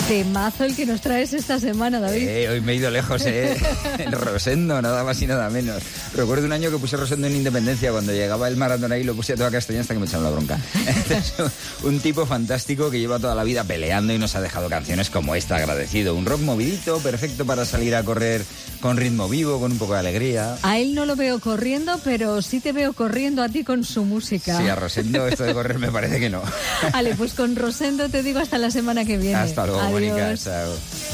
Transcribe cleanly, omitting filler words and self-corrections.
Temazo el que nos traes esta semana, David. Hoy me he ido lejos, Rosendo, nada más y nada menos. Recuerdo un año que puse Rosendo en Independencia, cuando llegaba el maratón ahí, lo puse a toda castellana hasta que me echaron la bronca. Un tipo fantástico que lleva toda la vida peleando y nos ha dejado canciones como esta, agradecido. Un rock movidito, perfecto para salir a correr con ritmo vivo, con un poco de alegría. A él no lo veo corriendo, pero sí te veo corriendo a ti con su música. Sí, a Rosendo esto de correr me parece que no. Vale, pues con Rosendo te digo hasta la semana que viene. Hasta luego, Adiós. Mónica. Chao.